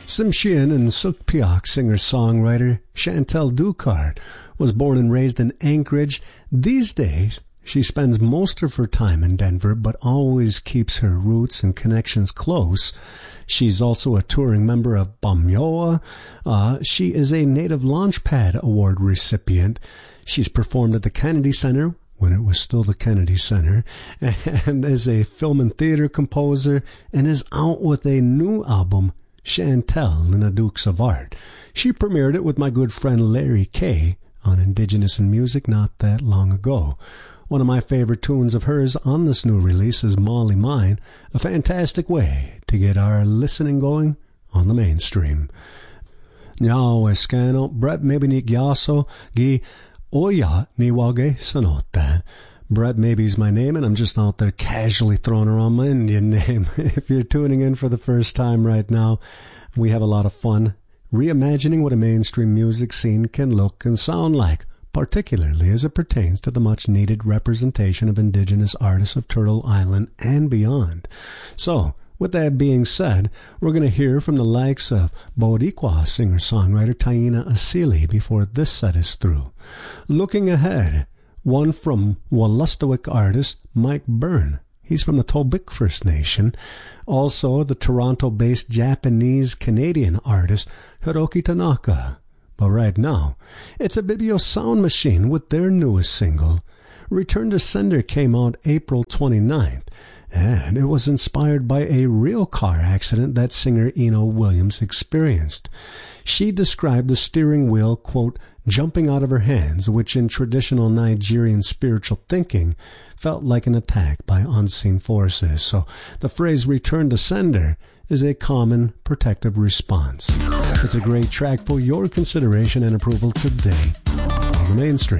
Tsimshian and Sukpiak singer-songwriter Chantal Ducard was born and raised in Anchorage. These days, she spends most of her time in Denver, but always keeps her roots and connections close. She's also a touring member of Bamyoa. She is a Native Launchpad Award recipient. She's performed at the Kennedy Center when it was still the Kennedy Center, and is a film and theater composer, and is out with a new album, Chantal and the Dukes of Art. She premiered it with my good friend Larry Kay on Indigenous in Music not that long ago. One of my favorite tunes of hers on this new release is Molly Mine, a fantastic way to get our listening going on the mainstream. Nyao Escano, Brett Maybe Gyaso, Gi Oya Niwage Sanote. Brett Maybe's my name, and I'm just out there casually throwing around my Indian name. If you're tuning in for the first time right now, we have a lot of fun reimagining what a mainstream music scene can look and sound like, particularly as it pertains to the much-needed representation of Indigenous artists of Turtle Island and beyond. So, with that being said, we're going to hear from the likes of Boricua singer-songwriter Taina Asili before this set is through. Looking ahead, one from Wolastoqey artist Mike Byrne. He's from the Tobic First Nation. Also, the Toronto-based Japanese-Canadian artist Hiroki Tanaka. But right now, it's a Bibio Sound Machine with their newest single. Return to Sender came out April 29th, and it was inspired by a real car accident that singer Eno Williams experienced. She described the steering wheel, quote, jumping out of her hands, which in traditional Nigerian spiritual thinking felt like an attack by unseen forces. So the phrase return to sender is a common protective response. It's a great track for your consideration and approval today on the mainstream.